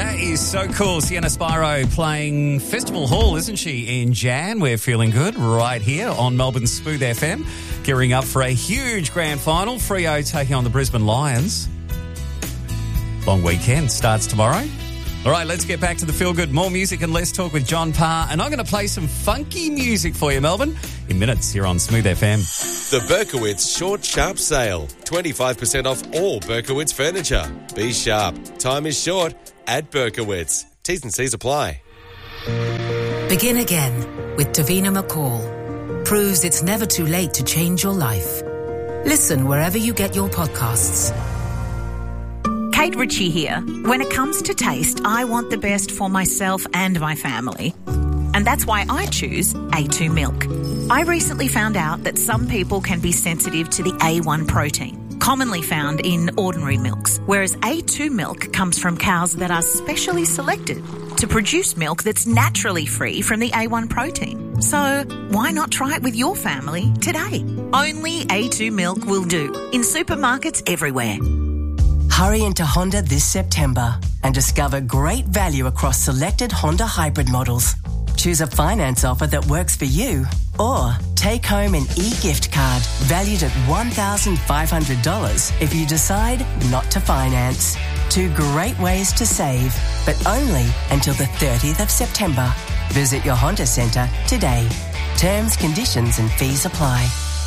That is so cool. Sienna Spiro playing Festival Hall, isn't she, in Jan? We're feeling good right here on Melbourne's Smooth FM. Gearing up for a huge grand final. Freo taking on the Brisbane Lions. Long weekend starts tomorrow. All right, let's get back to the feel good. More music and less talk with John Parr. And I'm going to play some funky music for you, Melbourne, in minutes here on Smooth FM. The Berkowitz Short Sharp Sale. 25% off all Berkowitz furniture. Be sharp. Time is short at Berkowitz. T's and C's apply. Begin again with Davina McCall. Proves it's never too late to change your life. Listen wherever you get your podcasts. Kate Ritchie here. When it comes to taste, I want the best for myself and my family. And that's why I choose A2 milk. I recently found out that some people can be sensitive to the A1 protein, commonly found in ordinary milks, whereas A2 milk comes from cows that are specially selected to produce milk that's naturally free from the A1 protein. So why not try it with your family today? Only A2 milk will do in supermarkets everywhere. Hurry into Honda this September and discover great value across selected Honda hybrid models. Choose a finance offer that works for you or take home an e-gift card valued at $1,500 if you decide not to finance. 2 great ways to save, but only until the 30th of September. Visit your Honda Centre today. Terms, conditions and fees apply.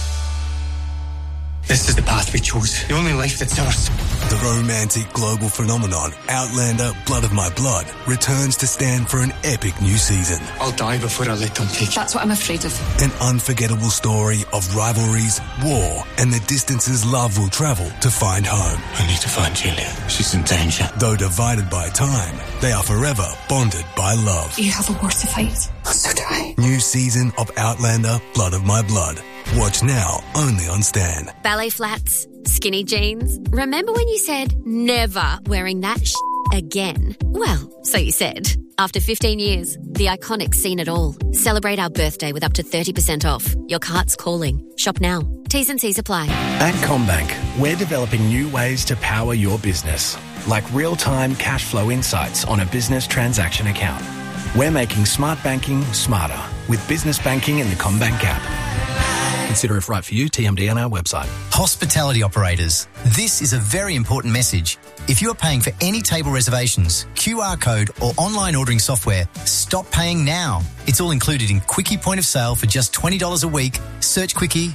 This is the path we chose. The only life that's ours. The romantic global phenomenon, Outlander Blood of My Blood, returns to stand for an epic new season. I'll die before I let them take it. That's what I'm afraid of. An unforgettable story of rivalries, war, and the distances love will travel to find home. I need to find Julia. She's in danger. Though divided by time, they are forever bonded by love. You have a war to fight. So do I. New season of Outlander Blood of My Blood. Watch now, only on Stan. Ballet flats, skinny jeans. Remember when you said never wearing that again? Well, so you said. After 15 years, the Iconic's seen it all. Celebrate our birthday with up to 30% off. Your cart's calling. Shop now. T's and C's apply. At CommBank, we're developing new ways to power your business, like real-time cash flow insights on a business transaction account. We're making smart banking smarter with business banking in the CommBank app. Consider if right for you, TMD on our website. Hospitality operators, this is a very important message. If you are paying for any table reservations, QR code or online ordering software, stop paying now. It's all included in Quickie Point of Sale for just $20 a week. Search Quickie,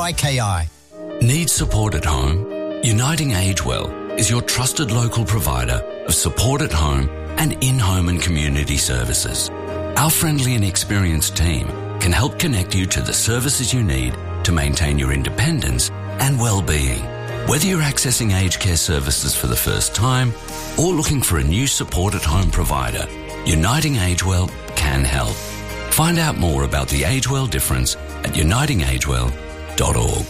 QIKI. Need support at home? Uniting Agewell is your trusted local provider of support at home and in-home and community services. Our friendly and experienced team can help connect you to the services you need to maintain your independence and well-being. Whether you're accessing aged care services for the first time or looking for a new support at home provider, Uniting Agewell can help. Find out more about the Agewell difference at unitingagewell.org.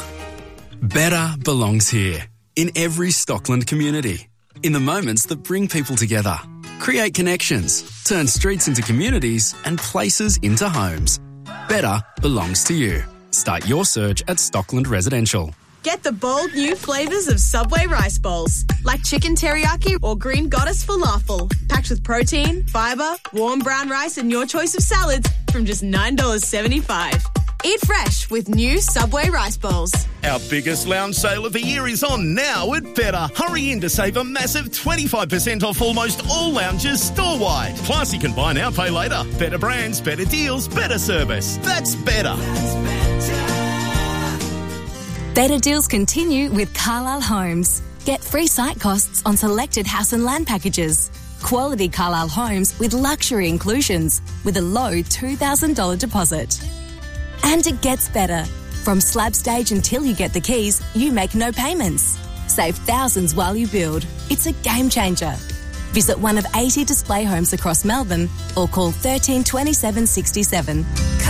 Better belongs here, in every Stockland community, in the moments that bring people together. Create connections, turn streets into communities and places into homes. Better belongs to you. Start your search at Stockland Residential. Get the bold new flavours of Subway rice bowls, like chicken teriyaki or green goddess falafel, packed with protein, fibre, warm brown rice and your choice of salads from just $9.75. Eat fresh with new Subway rice bowls. Our biggest lounge sale of the year is on now at Better. Hurry in to save a massive 25% off almost all lounges store-wide. Plus, you can buy now, pay later. Better brands, better deals, better service. That's better. Better deals continue with Carlisle Homes. Get free site costs on selected house and land packages. Quality Carlisle Homes with luxury inclusions with a low $2,000 deposit. And it gets better. From slab stage until you get the keys, you make no payments. Save thousands while you build. It's a game changer. Visit one of 80 display homes across Melbourne or call 13 27 67.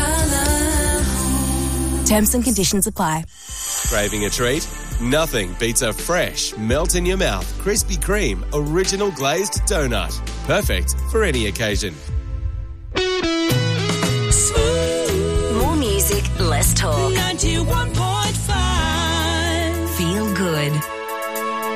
Terms and conditions apply. Craving a treat? Nothing beats a fresh, melt-in-your-mouth Krispy Kreme original glazed donut. Perfect for any occasion. More music, less talk.